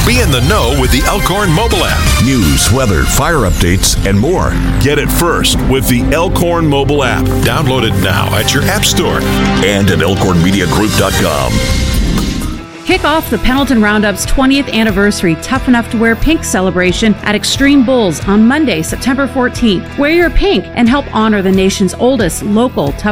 Be in the know with the Elkhorn mobile app. News, weather, fire updates, and more. Get it first with the Elkhorn mobile app. Download it now at your app store and at elkhornmediagroup.com. Kick off the Pendleton Roundup's 20th anniversary Tough Enough to Wear Pink celebration at Extreme Bulls on Monday, September 14th. Wear your pink and help honor the nation's oldest local Tough